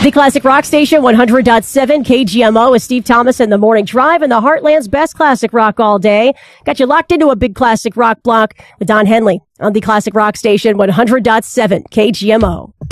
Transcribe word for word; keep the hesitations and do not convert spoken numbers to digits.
The Classic Rock Station, one hundred point seven K G M O, with Steve Thomas in the Morning Drive and the Heartland's best classic rock all day. Got you locked into a big classic rock block with Don Henley on the Classic Rock Station, one hundred point seven K G M O.